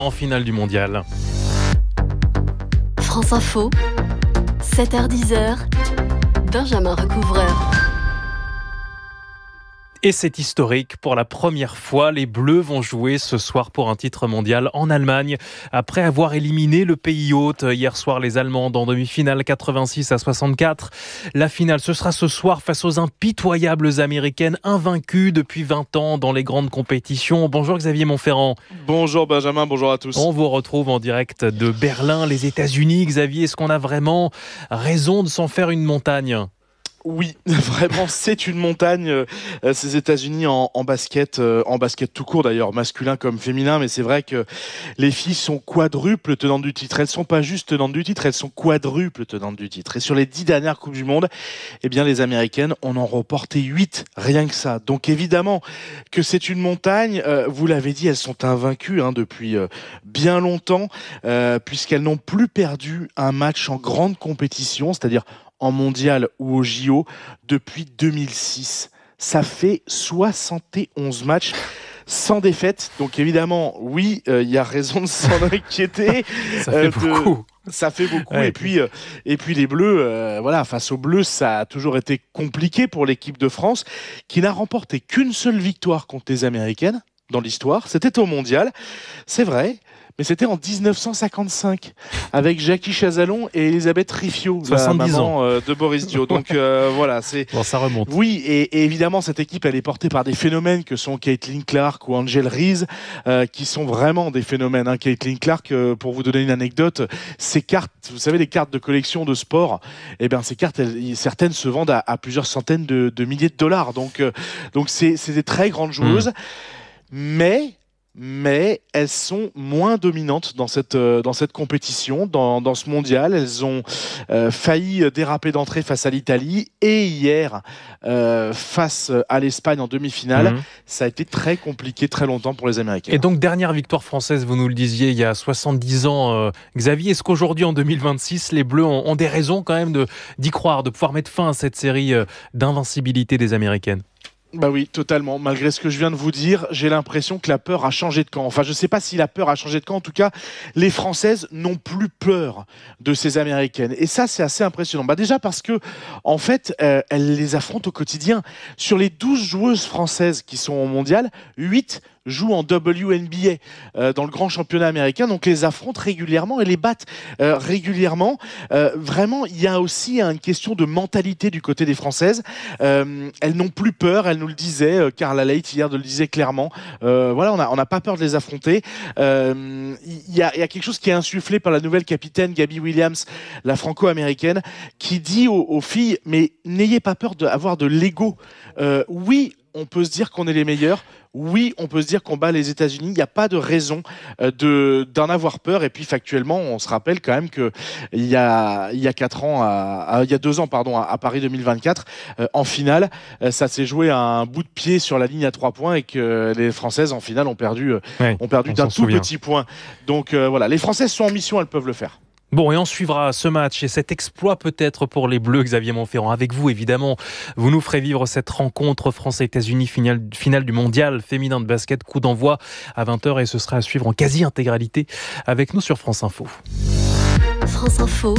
en finale du mondial. France Info, 7h-10h, Benjamin Recouvreur. Et c'est historique. Pour la première fois, les Bleus vont jouer ce soir pour un titre mondial en Allemagne. Après avoir éliminé le pays hôte hier soir, les Allemands en demi-finale 86-64. La finale, ce sera ce soir face aux impitoyables Américaines, invaincues depuis 20 ans dans les grandes compétitions. Bonjour Xavier Montferrand. Bonjour Benjamin, bonjour à tous. On vous retrouve en direct de Berlin, les États-Unis. Xavier, est-ce qu'on a vraiment raison de s'en faire une montagne ? Oui, vraiment, c'est une montagne, ces États-Unis en basket tout court d'ailleurs, masculin comme féminin, mais c'est vrai que les filles sont quadruples tenantes du titre. Elles sont pas juste tenantes du titre, elles sont quadruples tenantes du titre. Et sur les 10 dernières Coupes du Monde, eh bien, les Américaines en ont remporté 8, rien que ça. Donc évidemment que c'est une montagne, vous l'avez dit, elles sont invaincues depuis bien longtemps, puisqu'elles n'ont plus perdu un match en grande compétition, c'est-à-dire en mondial ou au JO, depuis 2006. Ça fait 71 matchs sans défaite. Donc évidemment, oui, il y a raison de s'en inquiéter. Ça fait beaucoup. Ça fait beaucoup. Ouais. Et puis les Bleus, face aux Bleus, ça a toujours été compliqué pour l'équipe de France, qui n'a remporté qu'une seule victoire contre les Américaines dans l'histoire. C'était au mondial, c'est vrai. Mais c'était en 1955 avec Jackie Chazalon et Elisabeth Riffiot, 70 la maman ans. de Boris Dio. Donc voilà, c'est Bon, ça remonte. oui, et évidemment cette équipe elle est portée par des phénomènes que sont Caitlin Clark ou Angel Reese, qui sont vraiment des phénomènes. Caitlin Clark, pour vous donner une anecdote, ces cartes, vous savez les cartes de collection de sport, eh bien ces cartes, certaines se vendent à plusieurs centaines de milliers de dollars. Donc c'est des très grandes joueuses, mais elles sont moins dominantes dans cette compétition, dans ce mondial. Elles ont failli déraper d'entrée face à l'Italie et hier face à l'Espagne en demi-finale. Ça a été très compliqué très longtemps pour les Américains. Et donc dernière victoire française, vous nous le disiez, il y a 70 ans. Xavier, est-ce qu'aujourd'hui en 2026, les Bleus ont des raisons quand même d'y croire, de pouvoir mettre fin à cette série d'invincibilité des Américaines ? Bah oui, totalement. Malgré ce que je viens de vous dire, j'ai l'impression que la peur a changé de camp. Enfin, je sais pas si la peur a changé de camp. En tout cas, les Françaises n'ont plus peur de ces Américaines. Et ça, c'est assez impressionnant. Déjà parce que, en fait, elles les affrontent au quotidien. Sur les 12 joueuses françaises qui sont au mondial, 8 jouent en WNBA dans le grand championnat américain, donc les affrontent régulièrement et les battent régulièrement. Vraiment, il y a aussi une question de mentalité du côté des Françaises. Elles n'ont plus peur, elles nous le disaient, Carla Leight hier le disait clairement. On n'a pas peur de les affronter. Il y a quelque chose qui est insufflé par la nouvelle capitaine Gabby Williams, la franco-américaine, qui dit aux filles, mais n'ayez pas peur d'avoir de l'ego. Oui, on peut se dire qu'on est les meilleurs. Oui, on peut se dire qu'on bat les États-Unis. Il n'y a pas de raison d'en avoir peur. Et puis factuellement, on se rappelle quand même que il y a 2 ans, à Paris 2024, en finale, ça s'est joué à un bout de pied sur la ligne à 3 points et que les Françaises en finale ont perdu d'un tout petit point. Donc voilà, les Françaises sont en mission, elles peuvent le faire. Bon, et on suivra ce match et cet exploit peut-être pour les Bleus, Xavier Montferrand. Avec vous, évidemment, vous nous ferez vivre cette rencontre France-États-Unis, finale du mondial féminin de basket, coup d'envoi à 20h et ce sera à suivre en quasi-intégralité avec nous sur France Info. France Info,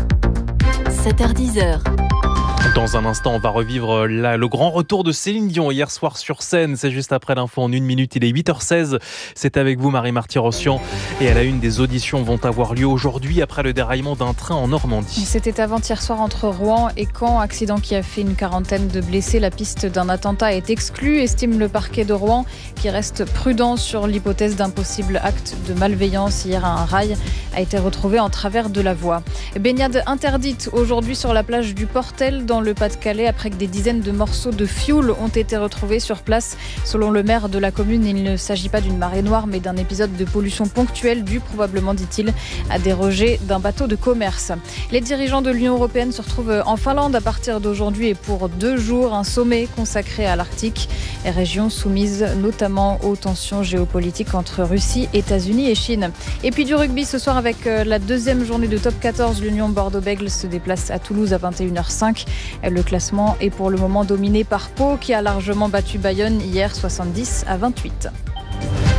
7h-10h. Dans un instant, on va revivre le grand retour de Céline Dion hier soir sur scène. C'est juste après l'info en 1 minute. Il est 8h16. C'est avec vous, Marie-Marthe Rossian. Et à la une, des auditions vont avoir lieu aujourd'hui après le déraillement d'un train en Normandie. C'était avant-hier soir entre Rouen et Caen. Accident qui a fait une quarantaine de blessés. La piste d'un attentat est exclue, estime le parquet de Rouen, qui reste prudent sur l'hypothèse d'un possible acte de malveillance. Hier, un rail a été retrouvé en travers de la voie. Baignade interdite aujourd'hui sur la plage du Portel dans le Pas-de-Calais après que des dizaines de morceaux de fioul ont été retrouvés sur place. Selon le maire de la commune, il ne s'agit pas d'une marée noire mais d'un épisode de pollution ponctuelle dû probablement, dit-il, à des rejets d'un bateau de commerce. Les dirigeants de l'Union européenne se retrouvent en Finlande à partir d'aujourd'hui et pour 2 jours, un sommet consacré à l'Arctique, région soumise notamment aux tensions géopolitiques entre Russie, États-Unis et Chine. Et puis du rugby ce soir avec la 2e journée de top 14, l'Union Bordeaux-Bègles se déplace à Toulouse à 21h05. Le classement est pour le moment dominé par Pau qui a largement battu Bayonne hier 70-28.